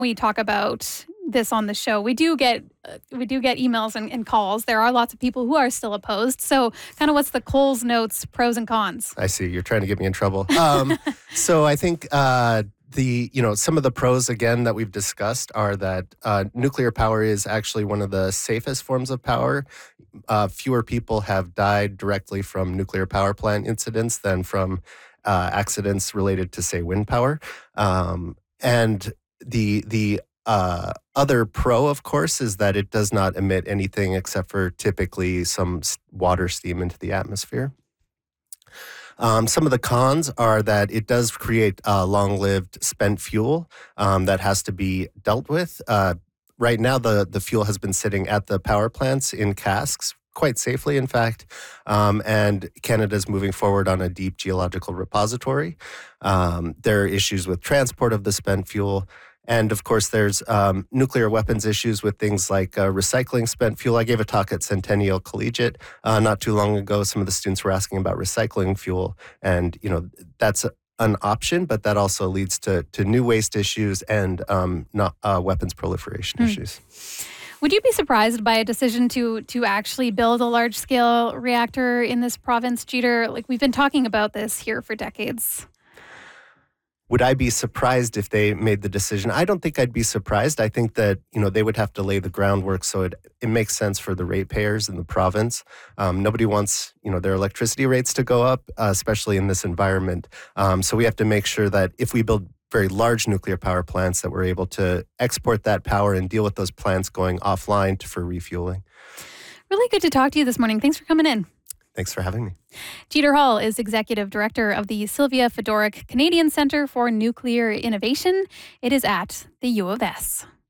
we talk about this on the show, we do get emails and calls. There are lots of people who are still opposed. So, kind of, what's the Coles Notes pros and cons? I see. You're trying to get me in trouble. So I think some of the pros again that we've discussed are that nuclear power is actually one of the safest forms of power. Fewer people have died directly from nuclear power plant incidents than from accidents related to, say, wind power. And the other pro, of course, is that it does not emit anything except for typically some water steam into the atmosphere. Some of the cons are that it does create long-lived spent fuel that has to be dealt with. Right now, the fuel has been sitting at the power plants in casks quite safely, in fact, and Canada's moving forward on a deep geological repository. There are issues with transport of the spent fuel. And of course, there's nuclear weapons issues with things like recycling spent fuel. I gave a talk at Centennial Collegiate not too long ago. Some of the students were asking about recycling fuel, and that's an option, but that also leads to new waste issues and not weapons proliferation issues. Would you be surprised by a decision to actually build a large-scale reactor in this province, Jeter? Like, we've been talking about this here for decades. Would I be surprised if they made the decision? I don't think I'd be surprised. I think that, they would have to lay the groundwork so it makes sense for the ratepayers in the province. Nobody wants, their electricity rates to go up, especially in this environment. So we have to make sure that if we build very large nuclear power plants, that we're able to export that power and deal with those plants going offline for refueling. Really good to talk to you this morning. Thanks for coming in. Thanks for having me. Jeter Hall is Executive Director of the Sylvia Fedoruk Canadian Centre for Nuclear Innovation. It is at the U of S.